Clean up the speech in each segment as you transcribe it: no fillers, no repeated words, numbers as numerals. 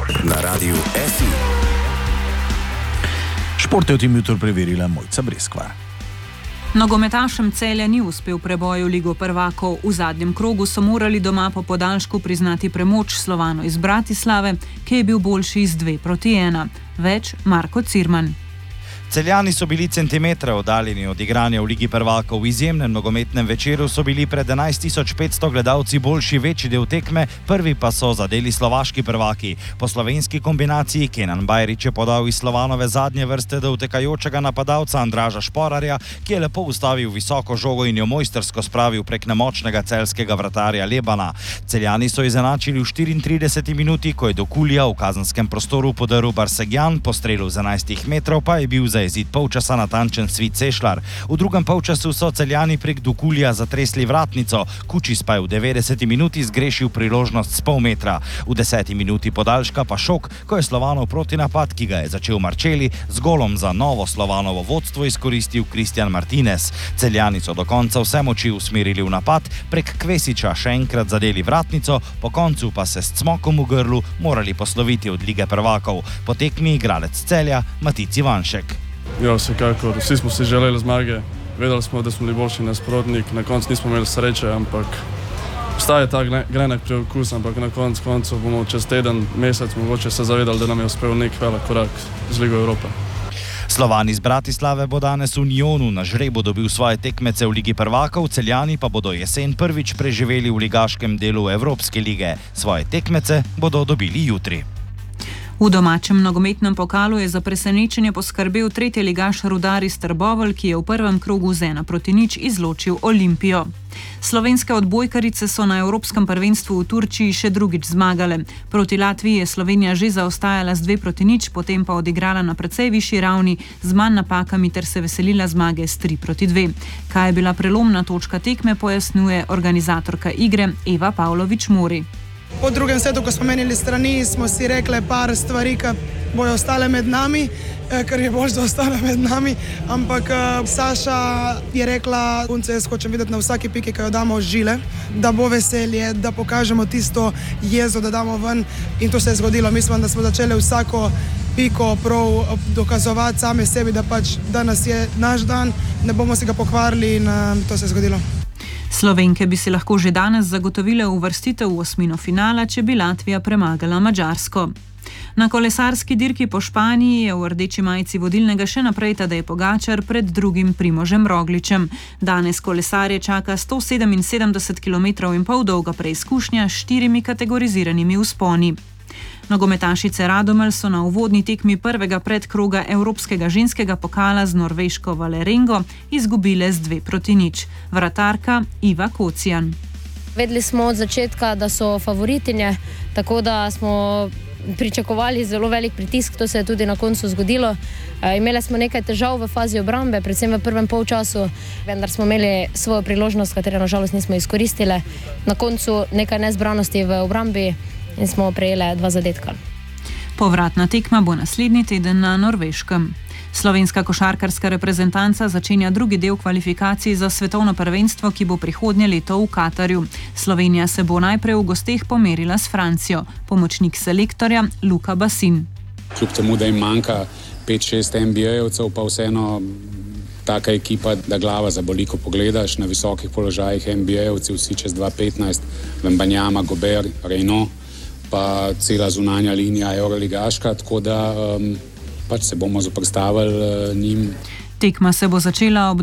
na Radiu SI. Šport je v tem jutru preverila Mojca Breskva. Nogometašem Celja ni uspel preboj v Ligo prvakov. V zadnjem krogu so morali doma po podaljšku priznati premoč Slovanu iz Bratislave, ki je bil boljši z 2-1. Več Marko Cirman. Celjani so bili centimetre oddaljeni od igranja v Ligi prvakov. V izjemnem nogometnem večeru so bili pred 11.500 gledalci boljši večji del tekme, prvi pa so zadeli slovaški prvaki. Po slovenski kombinaciji Kenan Bajrić je podal iz Slovanove zadnje vrste do utekajočega napadalca Andraža Šporarja, ki je lepo ustavil visoko žogo in jo mojstersko spravil prek nemočnega celjskega vratarja Lebana. Celjani so izenačili v 34 minuti, ko je do Kulija v kazenskem prostoru podaril Barsegjan, po strelu z 11 metrov pa je bil za izid polčasa natančen Svit Sešlar. V drugem polčasu so Celjani prek Dukulija zatresli vratnico, Kučis pa je v 90 minuti zgrešil priložnost z pol metra. V 10 minuti podaljška pa šok, ko je Slovanov protinapad, ki ga je začel Marčeli, z golom za novo Slovanovo vodstvo izkoristil Kristjan Martinez. Celjani so do konca vse moči usmerili v napad, prek Kvesiča še enkrat zadeli vratnico, po koncu pa se s cmokom v grlu morali posloviti od Lige prvakov. Po tekmi igralec Celja Matic Ivanšek. Ja, vsekakor. Vsi smo si želeli zmage. Vedeli smo, da smo bili boljši nasprotnik. Na koncu nismo imeli sreče, ampak obstaja ta grenak preokus, ampak na koncu bomo čez teden, mesec mogoče se zavedali, da nam je uspel nek velik korak z Ligo Evrope. Slovan iz Bratislave bo danes v Njonu na žrebu dobil svoje tekmece v Ligi prvakov, Celjani pa bodo jesen prvič preživeli v ligaškem delu Evropske lige. Svoje tekmece bodo dobili jutri. V domačem nogometnem pokalu je za presenečenje poskrbel tretjeligaš Rudar iz Trbovelj, ki je v prvem krogu z 1-0 izločil Olimpijo. Slovenske odbojkarice so na Evropskem prvenstvu v Turčiji še drugič zmagale. Proti Latviji je Slovenija že zaostajala z 2-0, potem pa odigrala na precej višji ravni z manj napakami ter se veselila zmage s 3-2. Kaj je bila prelomna točka tekme, pojasnjuje organizatorka igre Eva Pavlović-Muri. Po drugem setu, ko smo menili strani, smo si rekli par stvari, ki bojo ostale med nami, ker je bolj, da ostane med nami. Ampak Saša je rekla, punce, jaz hočem videti na vsaki piki, ki jo damo žile, da bo veselje, da pokažemo tisto jezo, da damo ven. In to se je zgodilo. Mislim, da smo začeli vsako piko prav dokazovati sami sebi, da pač danes je naš dan, ne bomo si ga pokvarili in to se je zgodilo. Slovenke bi si lahko že danes zagotovile uvrstitev v osmino finala, če bi Latvija premagala Madžarsko. Na kolesarski dirki po Španiji je v rdeči majici vodilnega še naprej Tadej Pogačar pred drugim Primožem Rogličem. Danes kolesarje čaka 177 km in pol dolga preizkušnja s 4 kategoriziranimi vzponi. Nogometašice Radomelj so na uvodni tekmi prvega predkroga Evropskega ženskega pokala z norveško Valerengo izgubile z 2-0. Vratarka Iva Kocijan. Vedeli smo od začetka, da so favoritinje, tako da smo pričakovali zelo velik pritisk, to se je tudi na koncu zgodilo. Imeli smo nekaj težav v fazi obrambe, predvsem v prvem polčasu, vendar smo imeli svojo priložnost, katero nažalost nismo izkoristili. Na koncu nekaj nezbranosti v obrambi in smo prejeli 2 zadetka. Povratna tekma bo naslednji teden na Norveškem. Slovenska košarkarska reprezentanca začenja drugi del kvalifikacij za svetovno prvenstvo, ki bo prihodnje leto v Katarju. Slovenija se bo najprej v gosteh pomerila s Francijo. Pomočnik selektorja Luka Basin. Kljub temu, da jim manjka 5-6 NBA-jevcev, pa vseeno taka ekipa, da glava zaboli, ko pogledaš na visokih položajih NBA-jevci, vsi čez 2.15, Wembanyama, Gobert, Reyno, pa cela zunanja linija Euroligaška, tako da pač se bomo zoperstavili njim. Tekma se bo začela ob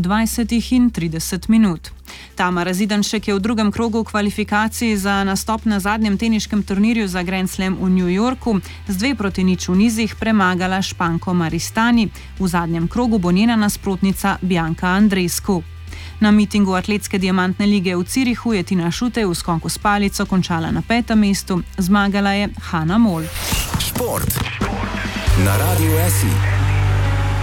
20:30. Tamara Zidanšek je v drugem krogu kvalifikacij za nastop na zadnjem teniškem turnirju za Grand Slam v New Yorku z 2-0 v nizih premagala Španko Maristani. V zadnjem krogu bo njena nasprotnica Bianca Andreescu. Na mitingu atletske diamantne lige v Cirihu je Tina Šutej v skoku s palico končala na 5. mestu, zmagala je Hana Mol. Šport na Radiu SI.